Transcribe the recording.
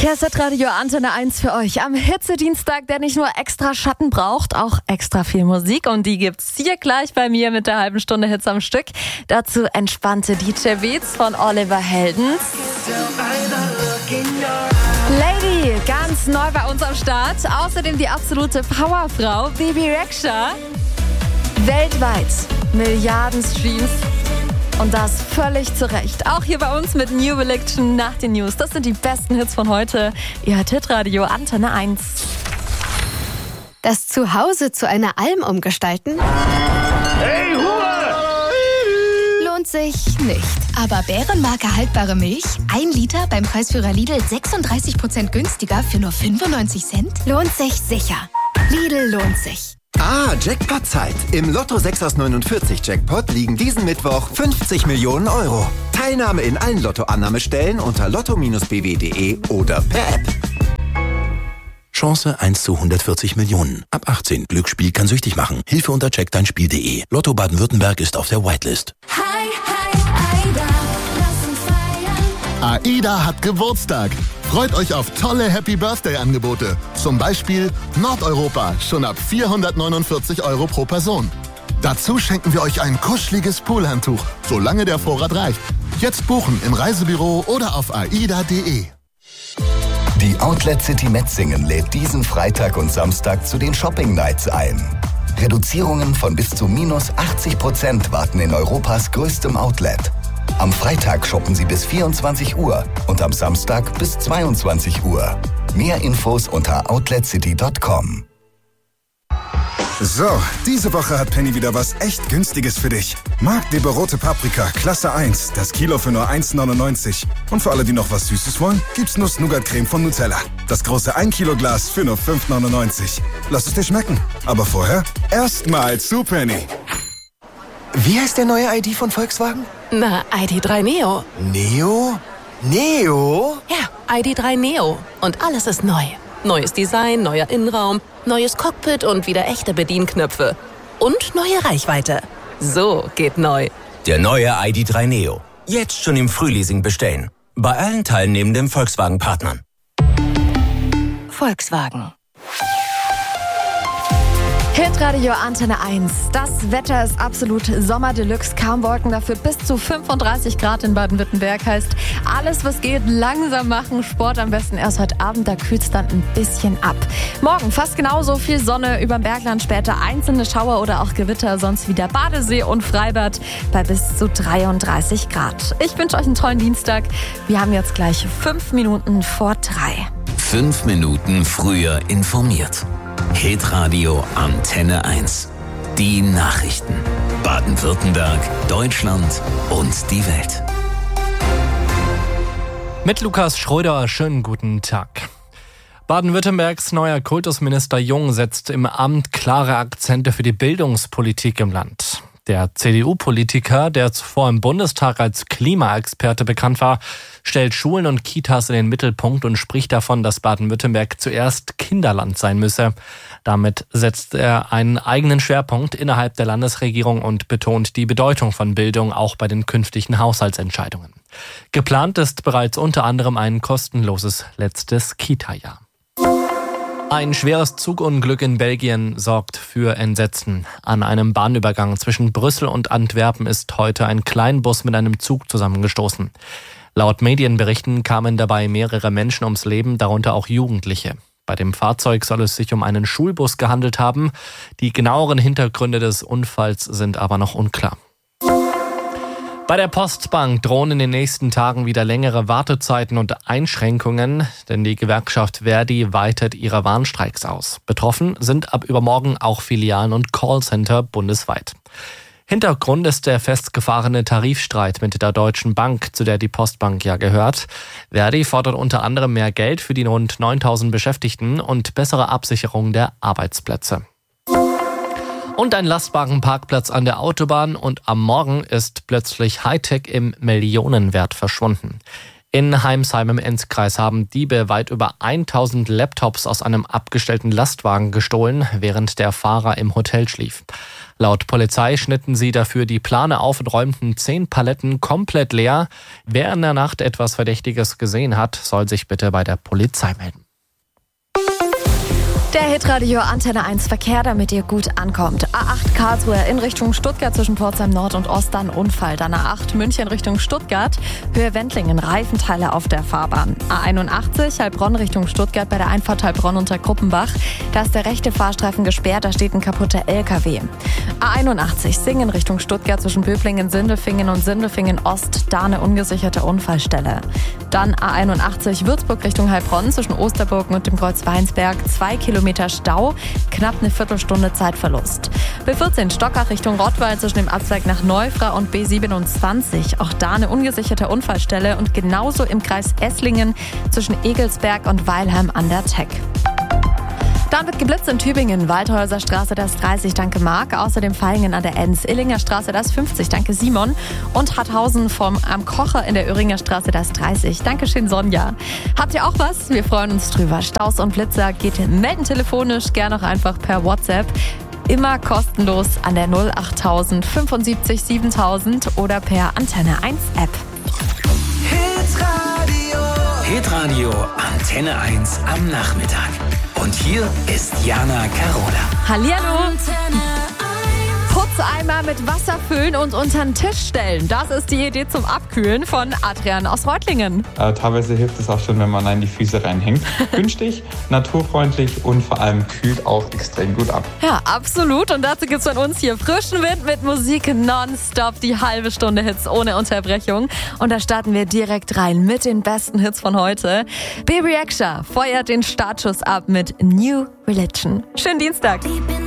Hier ist Radio Antenne 1 für euch am Hitzedienstag, der nicht nur extra Schatten braucht, auch extra viel Musik. Und die gibt's hier gleich bei mir mit der halben Stunde Hits am Stück. Dazu entspannte DJ-Beats von Oliver Heldens. Lady, ganz neu bei uns am Start. Außerdem die absolute Powerfrau, Bebe Rexha. Weltweit Milliarden Streams. Und das völlig zu Recht. Auch hier bei uns mit New Election nach den News. Das sind die besten Hits von heute. Ihr hört Hitradio Antenne 1. Das Zuhause zu einer Alm umgestalten? Hey, Ruhe! Lohnt sich nicht. Aber Bärenmarke haltbare Milch? 1 Liter beim Preisführer Lidl 36% günstiger für nur 95 Cent? Lohnt sich sicher. Lidl lohnt sich. Jackpot-Zeit. Im Lotto 6 aus 49 Jackpot liegen diesen Mittwoch 50 Millionen Euro. Teilnahme in allen Lottoannahmestellen unter lotto-bw.de oder per App. Chance 1 zu 140 Millionen. Ab 18. Glücksspiel kann süchtig machen. Hilfe unter checkdeinspiel.de. Lotto Baden-Württemberg ist auf der Whitelist. Hi, AIDA, lass uns feiern. AIDA hat Geburtstag. Freut euch auf tolle Happy-Birthday-Angebote. Zum Beispiel Nordeuropa, schon ab 449 Euro pro Person. Dazu schenken wir euch ein kuscheliges Poolhandtuch, solange der Vorrat reicht. Jetzt buchen im Reisebüro oder auf aida.de. Die Outlet City Metzingen lädt diesen Freitag und Samstag zu den Shopping Nights ein. Reduzierungen von bis zu minus 80% warten in Europas größtem Outlet. Am Freitag shoppen Sie bis 24 Uhr und am Samstag bis 22 Uhr. Mehr Infos unter outletcity.com. So, diese Woche hat Penny wieder was echt Günstiges für dich. Marktleber rote Paprika, Klasse 1, das Kilo für nur 1,99. Und für alle, die noch was Süßes wollen, gibt's Nuss-Nougat-Creme von Nutella. Das große 1 Kilo Glas für nur 5,99. Lass es dir schmecken. Aber vorher erstmal zu Penny. Wie heißt der neue ID von Volkswagen? Na, ID.3 Neo. Neo? Neo? Ja, ID.3 Neo. Und alles ist neu. Neues Design, neuer Innenraum, neues Cockpit und wieder echte Bedienknöpfe. Und neue Reichweite. So geht neu. Der neue ID.3 Neo. Jetzt schon im Frühleasing bestellen. Bei allen teilnehmenden Volkswagen-Partnern. Volkswagen. Hitradio Antenne 1. Das Wetter ist absolut Sommer-Deluxe. Kaum Wolken, dafür bis zu 35 Grad in Baden-Württemberg. Heißt, alles was geht, langsam machen. Sport am besten erst heute Abend, da kühlt es dann ein bisschen ab. Morgen fast genauso viel Sonne, überm Bergland später einzelne Schauer oder auch Gewitter. Sonst wieder Badesee und Freibad bei bis zu 33 Grad. Ich wünsche euch einen tollen Dienstag. Wir haben jetzt gleich 5 Minuten vor 3. 5 Minuten früher informiert. Hitradio Antenne 1. Die Nachrichten. Baden-Württemberg, Deutschland und die Welt. Mit Lukas Schröder, schönen guten Tag. Baden-Württembergs neuer Kultusminister Jung setzt im Amt klare Akzente für die Bildungspolitik im Land. Der CDU-Politiker, der zuvor im Bundestag als Klimaexperte bekannt war, stellt Schulen und Kitas in den Mittelpunkt und spricht davon, dass Baden-Württemberg zuerst Kinderland sein müsse. Damit setzt er einen eigenen Schwerpunkt innerhalb der Landesregierung und betont die Bedeutung von Bildung auch bei den künftigen Haushaltsentscheidungen. Geplant ist bereits unter anderem ein kostenloses letztes Kita-Jahr. Ein schweres Zugunglück in Belgien sorgt für Entsetzen. An einem Bahnübergang zwischen Brüssel und Antwerpen ist heute ein Kleinbus mit einem Zug zusammengestoßen. Laut Medienberichten kamen dabei mehrere Menschen ums Leben, darunter auch Jugendliche. Bei dem Fahrzeug soll es sich um einen Schulbus gehandelt haben. Die genaueren Hintergründe des Unfalls sind aber noch unklar. Bei der Postbank drohen in den nächsten Tagen wieder längere Wartezeiten und Einschränkungen, denn die Gewerkschaft Verdi weitet ihre Warnstreiks aus. Betroffen sind ab übermorgen auch Filialen und Callcenter bundesweit. Hintergrund ist der festgefahrene Tarifstreit mit der Deutschen Bank, zu der die Postbank ja gehört. Verdi fordert unter anderem mehr Geld für die rund 9.000 Beschäftigten und bessere Absicherung der Arbeitsplätze. Und ein Lastwagenparkplatz an der Autobahn und am Morgen ist plötzlich Hightech im Millionenwert verschwunden. In Heimsheim im Enzkreis haben Diebe weit über 1000 Laptops aus einem abgestellten Lastwagen gestohlen, während der Fahrer im Hotel schlief. Laut Polizei schnitten sie dafür die Plane auf und räumten 10 Paletten komplett leer. Wer in der Nacht etwas Verdächtiges gesehen hat, soll sich bitte bei der Polizei melden. Der Hitradio Antenne 1 Verkehr, damit ihr gut ankommt. A8 Karlsruhe in Richtung Stuttgart zwischen Pforzheim Nord und Ost, dann Unfall. Dann A8 München Richtung Stuttgart, Höhe Wendlingen, Reifenteile auf der Fahrbahn. A81 Heilbronn Richtung Stuttgart bei der Einfahrt Heilbronn unter Kruppenbach. Da ist der rechte Fahrstreifen gesperrt, da steht ein kaputter LKW. A81 Singen Richtung Stuttgart zwischen Böblingen, Sindelfingen und Sindelfingen Ost, da eine ungesicherte Unfallstelle. Dann A81 Würzburg Richtung Heilbronn zwischen Osterburgen und dem Kreuz Weinsberg, 2 Kilometer Stau, knapp eine Viertelstunde Zeitverlust. B14 Stockach Richtung Rottweil zwischen dem Abzweig nach Neufra und B27, auch da eine ungesicherte Unfallstelle und genauso im Kreis Esslingen zwischen Egelsberg und Weilheim an der Teck. Dann wird geblitzt in Tübingen, Waldhäuser Straße, das 30, danke Marc. Außerdem Vaihingen an der Enz, Illinger Straße, das 50, danke Simon. Und Harthausen am Kocher in der Öhringer Straße, das 30, danke schön Sonja. Habt ihr auch was? Wir freuen uns drüber. Staus und Blitzer geht melden telefonisch, gerne auch einfach per WhatsApp. Immer kostenlos an der 08000 75 7000 oder per Antenne 1 App. Hitradio Antenne 1 am Nachmittag. Und hier ist Jana Carola. Hallihallo. Putzeimer mit Wasser füllen und unter den Tisch stellen. Das ist die Idee zum Abkühlen von Adrian aus Reutlingen. Teilweise hilft es auch schon, wenn man die Füße reinhängt. Günstig, naturfreundlich und vor allem kühlt auch extrem gut ab. Ja, absolut. Und dazu gibt's von uns hier frischen Wind mit Musik nonstop. Die halbe Stunde Hits ohne Unterbrechung. Und da starten wir direkt rein mit den besten Hits von heute. Baby Rexha feuert den Startschuss ab mit New Religion. Schönen Dienstag.